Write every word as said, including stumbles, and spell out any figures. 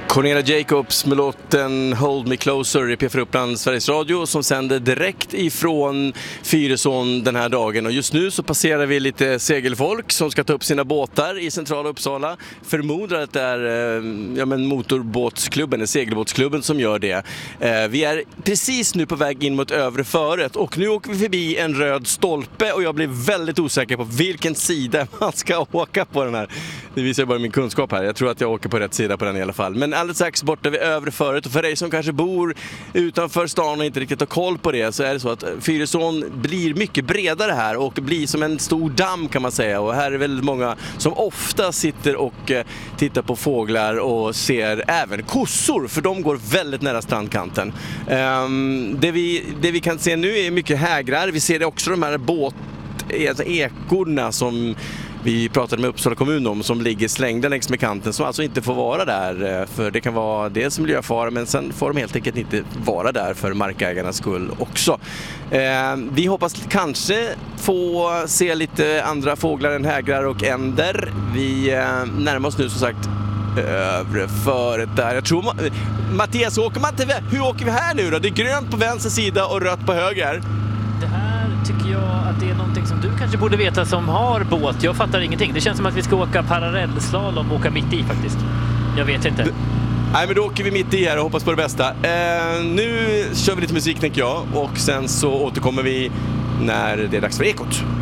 Cornelia Jacobs med låten Hold Me Closer i P fyra Uppland, Sveriges Radio, som sänder direkt ifrån Fyrisån den här dagen. Och just nu så passerar vi lite segelfolk som ska ta upp sina båtar i centrala Uppsala. Förmodar att det är ja, men motorbåtsklubben, segelbåtsklubben som gör det. Vi är precis nu på väg in mot övre föret och nu åker vi förbi en röd stolpe och jag blir väldigt osäker på vilken sida man ska åka på den här. Det visar bara min kunskap här. Jag tror att jag åker på rätt sida på den i alla fall. Men alldeles strax borta vid övre föret, och för dig som kanske bor utanför stan och inte riktigt har koll på det, så är det så att Fyrisån blir mycket bredare här och blir som en stor damm kan man säga. Och här är väldigt många som ofta sitter och tittar på fåglar och ser även kossor, för de går väldigt nära strandkanten. Um, det, vi, det vi kan se nu är mycket hägrar. Vi ser också de här båt, alltså ekorna som vi pratade med Uppsala kommun om, som ligger slängda längs med kanten, som alltså inte får vara där, för det kan vara dels miljöfara, men sen får de helt enkelt inte vara där för markägarnas skull också. Eh, vi hoppas kanske få se lite andra fåglar än hägrar och änder. Vi eh, närmar oss nu som sagt övre föret där. Jag tror ma- Mattias, åker man inte, hur åker vi här nu då? Det är grönt på vänster sida och rött på höger. Det här tycker jag att det är någonting som du kanske borde veta som har båt. Jag fattar ingenting. Det känns som att vi ska åka parallellslalom och åka mitt i faktiskt. Jag vet inte. Nej, men då åker vi mitt i här och hoppas på det bästa. Eh, nu kör vi lite musik tänker jag, och sen så återkommer vi när det är dags för Ekot.